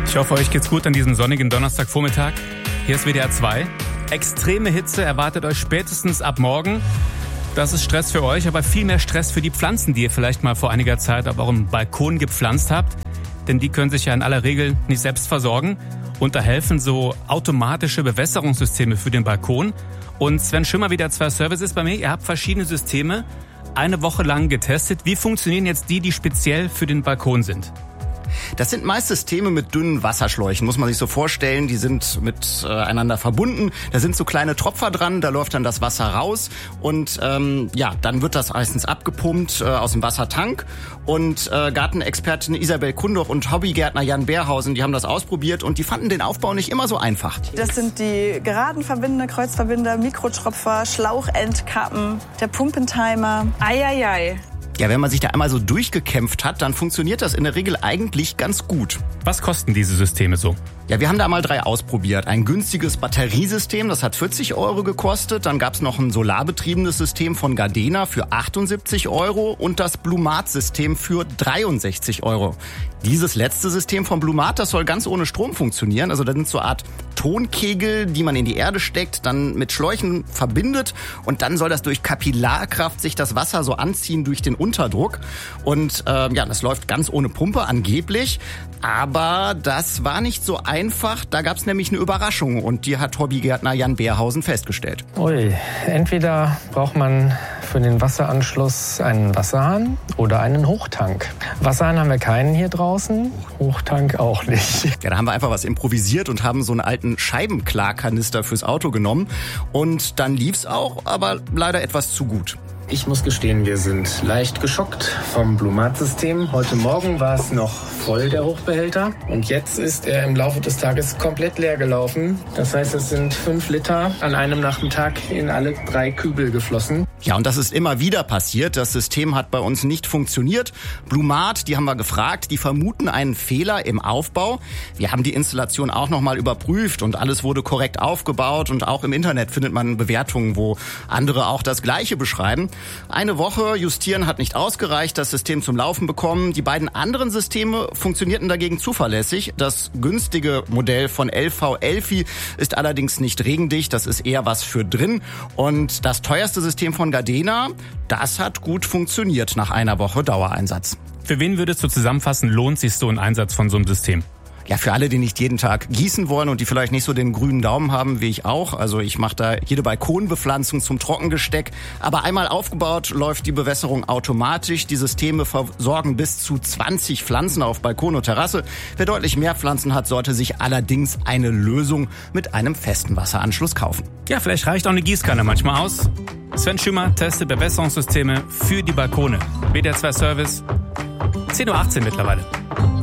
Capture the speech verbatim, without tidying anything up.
Ich hoffe, euch geht's gut an diesem sonnigen Donnerstagvormittag. Hier ist W D R zwei. Extreme Hitze erwartet euch spätestens ab morgen. Das ist Stress für euch, aber viel mehr Stress für die Pflanzen, die ihr vielleicht mal vor einiger Zeit auf eurem Balkon gepflanzt habt. Denn die können sich ja in aller Regel nicht selbst versorgen. Und da helfen so automatische Bewässerungssysteme für den Balkon. Und Sven Schimmer, W D R zwei Service ist bei mir. Ihr habt verschiedene Systeme eine Woche lang getestet. Wie funktionieren jetzt die, die speziell für den Balkon sind? Das sind meist Systeme mit dünnen Wasserschläuchen, muss man sich so vorstellen. Die sind miteinander verbunden. Da sind so kleine Tropfer dran, da läuft dann das Wasser raus. Und ähm, ja, dann wird das meistens abgepumpt äh, aus dem Wassertank. Und äh, Gartenexpertin Isabel Kundorf und Hobbygärtner Jan Beerhausen, die haben das ausprobiert und die fanden den Aufbau nicht immer so einfach. Das sind die geraden Verbinder, Kreuzverbinder, Mikrotropfer, Schlauchendkappen, der Pumpentimer. Eieiei. Ja, wenn man sich da einmal so durchgekämpft hat, dann funktioniert das in der Regel eigentlich ganz gut. Was kosten diese Systeme so? Ja, wir haben da mal drei ausprobiert. Ein günstiges Batteriesystem, das hat vierzig Euro gekostet. Dann gab's noch ein solarbetriebenes System von Gardena für achtundsiebzig Euro und das Blumat-System für dreiundsechzig Euro. Dieses letzte System von Blumat, das soll ganz ohne Strom funktionieren. Also da sind so eine Art Tonkegel, die man in die Erde steckt, dann mit Schläuchen verbindet und dann soll das durch Kapillarkraft sich das Wasser so anziehen durch den Unterdruck. Und äh, ja, das läuft ganz ohne Pumpe angeblich. Aber das war nicht so einfach. Da gab es nämlich eine Überraschung und die hat Hobbygärtner Jan Beerhausen festgestellt. Ui, entweder braucht man für den Wasseranschluss einen Wasserhahn oder einen Hochtank. Wasserhahn haben wir keinen hier draußen, Hochtank auch nicht. Ja, da haben wir einfach was improvisiert und haben so einen alten Scheibenklarkanister fürs Auto genommen. Und dann lief's auch, aber leider etwas zu gut. Ich muss gestehen, wir sind leicht geschockt vom Blumat-System. Heute Morgen war es noch voll, der Hochbehälter. Und jetzt ist er im Laufe des Tages komplett leer gelaufen. Das heißt, es sind fünf Liter an einem Nachmittag in alle drei Kübel geflossen. Ja, und das ist immer wieder passiert. Das System hat bei uns nicht funktioniert. Blumat, die haben wir gefragt, die vermuten einen Fehler im Aufbau. Wir haben die Installation auch nochmal überprüft und alles wurde korrekt aufgebaut. Und auch im Internet findet man Bewertungen, wo andere auch das Gleiche beschreiben. Eine Woche justieren hat nicht ausgereicht, das System zum Laufen bekommen. Die beiden anderen Systeme funktionierten dagegen zuverlässig. Das günstige Modell von L V Elfi ist allerdings nicht regendicht, das ist eher was für drin. Und das teuerste System von Gardena, das hat gut funktioniert nach einer Woche Dauereinsatz. Für wen würdest du zusammenfassen, lohnt sich so ein Einsatz von so einem System? Ja, für alle, die nicht jeden Tag gießen wollen und die vielleicht nicht so den grünen Daumen haben, wie ich auch. Also ich mache da jede Balkonbepflanzung zum Trockengesteck. Aber einmal aufgebaut, läuft die Bewässerung automatisch. Die Systeme versorgen bis zu zwanzig Pflanzen auf Balkon und Terrasse. Wer deutlich mehr Pflanzen hat, sollte sich allerdings eine Lösung mit einem festen Wasseranschluss kaufen. Ja, vielleicht reicht auch eine Gießkanne manchmal aus. Sven Schimmer testet Bewässerungssysteme für die Balkone. W D R zwei Service, zehn Uhr achtzehn mittlerweile.